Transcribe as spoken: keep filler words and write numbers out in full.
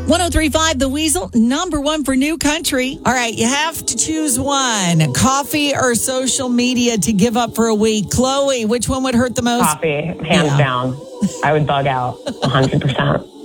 ten thirty-five The Weasel, number one for New Country. All right, you have to choose one. Coffee or social media to give up for a week. Chloe, which one would hurt the most? Coffee, hands Yeah. down. I would bug out one hundred percent.